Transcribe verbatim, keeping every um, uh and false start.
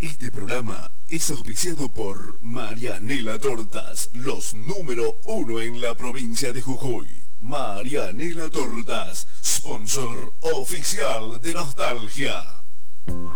Este programa es auspiciado por Marianela Tortas, los número uno en la provincia de Jujuy. Marianela Tortas, sponsor oficial de Nostalgia.